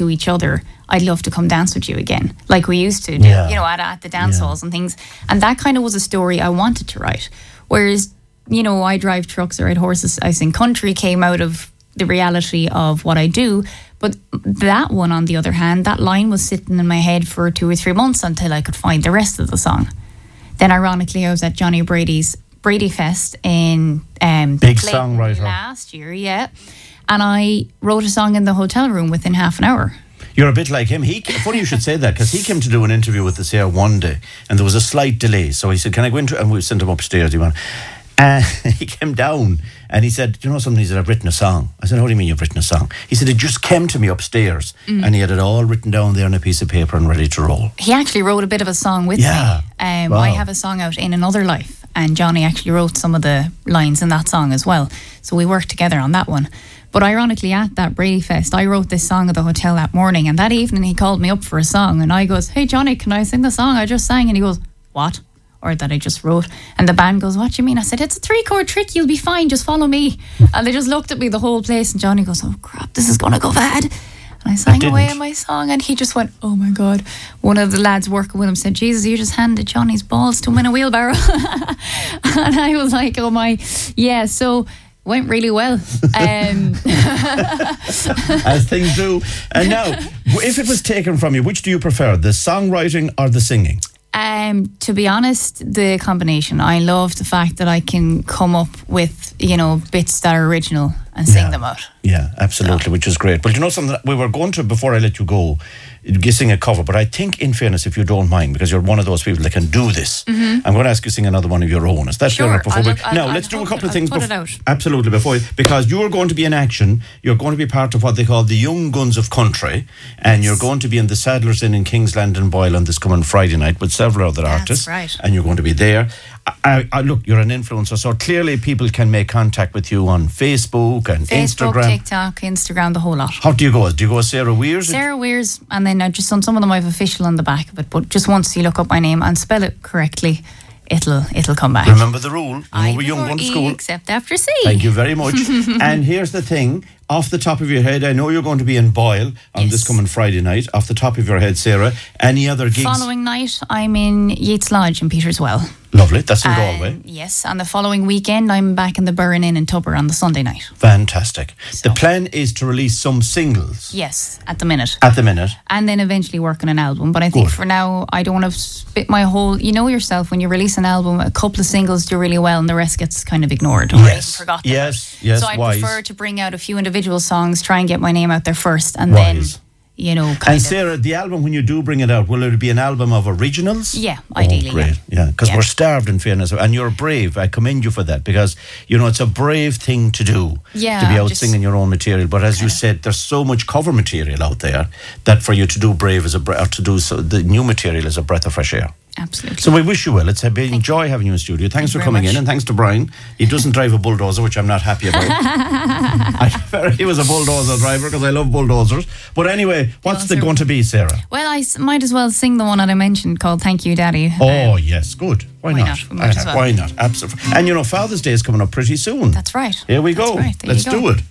to each other, I'd love to come dance with you again, like we used to do, at the dance halls and things. And that kind of was a story I wanted to write. Whereas, I drive trucks or ride horses, I sing country came out of the reality of what I do. But that one, on the other hand, that line was sitting in my head for 2 or 3 months until I could find the rest of the song. Then, ironically, I was at Johnny Brady's Brady Fest in big songwriter last year, and I wrote a song in the hotel room within half an hour. You're a bit like him. Funny you should say that, because he came to do an interview with the Sarah one day, and there was a slight delay. So he said, "Can I go into?" And we sent him upstairs. He came down and he said, "Do you know something?" He said, "I've written a song." I said, "How do you mean you've written a song?" He said, "It just came to me upstairs," and he had it all written down there on a piece of paper and ready to roll. He actually wrote a bit of a song with me. Wow. I have a song out, In Another Life, and Johnny actually wrote some of the lines in that song as well. So we worked together on that one. But ironically, at that Brady Fest, I wrote this song at the hotel that morning, and that evening he called me up for a song, and I goes, "Hey Johnny, can I sing the song I just sang?" And he goes, "What?" Or that I just wrote. And the band goes, "What do you mean?" I said, "It's a 3-chord trick, you'll be fine, just follow me." And they just looked at me, the whole place, and Johnny goes, "Oh crap, this is going to go bad." And I sang away on my song, and he just went, "Oh my God." One of the lads working with him said, "Jesus, you just handed Johnny's balls to him in a wheelbarrow." And I was like, "Oh my." Yeah, so went really well. As things do. And now, if it was taken from you, which do you prefer, the songwriting or the singing? To be honest, the combination. I love the fact that I can come up with, bits that are original and sing them out. Yeah, absolutely, which is great. But something that we were going to, before I let you go, sing a cover, but I think, in fairness, if you don't mind, because you're one of those people that can do this, I'm going to ask you to sing another one of your own. Is that fair enough? Let's do a couple of things. Absolutely, because you are going to be in action. You're going to be part of what they call the Young Guns of Country, and you're going to be in the Sadler's Inn in Kingsland and Boyle on this coming Friday night with several other artists. That's right. And you're going to be there. Look, you're an influencer, so clearly people can make contact with you on Facebook and Instagram. TikTok, Instagram, the whole lot. How do you go? Do you go as Sarah Weirs? Sarah Weirs, and then just on some of them I have official on the back of it, but just once you look up my name and spell it correctly, it'll come back. Remember the rule. We're young, going to school. Except after C. Thank you very much. And here's the thing. Off the top of your head, I know you're going to be in Boyle on this coming Friday night. Off the top of your head, Sarah, any other gigs? Following night, I'm in Yeats Lodge in Peterswell. Lovely, that's in Galway. Yes, and the following weekend, I'm back in the Burren Inn in Tubber on the Sunday night. Fantastic. So, the plan is to release some singles. Yes, at the minute. And then eventually work on an album. But I think for now, I don't want to spit my whole... You know yourself, when you release an album, a couple of singles do really well and the rest gets kind of ignored. Or even forgotten. Yes, so I prefer to bring out a few individual songs, try and get my name out there first, and then... Sarah, the album, when you do bring it out, will it be an album of originals? Yeah, ideally. Oh, great. Yeah, because we're starved, in fairness. And you're brave. I commend you for that, because, it's a brave thing to do, to be out singing your own material. But as you said, there's so much cover material out there that for you to do brave the new material is a breath of fresh air. Absolutely. So we wish you well. It's been a joy having you in studio. Thanks for coming in, and thanks to Brian. He doesn't drive a bulldozer, which I'm not happy about. He was a bulldozer driver, because I love bulldozers. But anyway, what's it going to be, Sarah? Well, I might as well sing the one that I mentioned called Thank You, Daddy. Oh, yes, good. Why not? Why not? Absolutely. And Father's Day is coming up pretty soon. That's right. Here we go. Right. Let's do it.